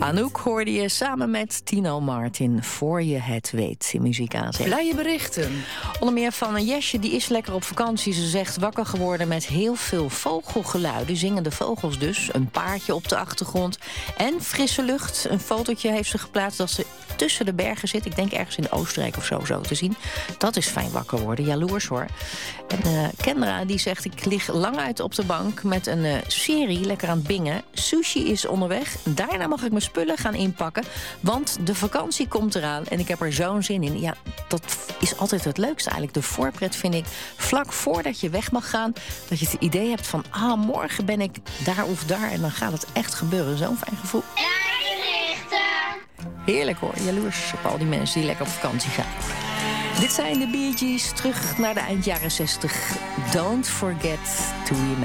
Anouk hoorde je samen met Tino Martin. Voor je het weet in Muziek AZ. Blije berichten. Onder meer van een Jesje, die is lekker op vakantie. Ze zegt wakker geworden met heel veel vogelgeluiden. Zingende vogels dus. Een paardje op de achtergrond. En frisse lucht. Een fotootje heeft ze geplaatst dat ze tussen de bergen zit. Ik denk ergens in Oostenrijk of zo te zien. Dat is fijn wakker worden. Jaloers hoor. En Kendra die zegt ik lig lang uit op de bank met een serie. Lekker aan het bingen. Sushi is onderweg. Daarna mag ik mijn spullen gaan inpakken. Want de vakantie komt eraan. En ik heb er zo'n zin in. Ja, dat is altijd het leukste eigenlijk. De voorpret vind ik vlak voordat je weg mag gaan. Dat je het idee hebt van morgen ben ik daar of daar. En dan gaat het echt gebeuren. Zo'n fijn gevoel. Heerlijk hoor. Jaloers op al die mensen die lekker op vakantie gaan. Dit zijn de Bee Gees terug naar de eind jaren 60. Don't forget to remember.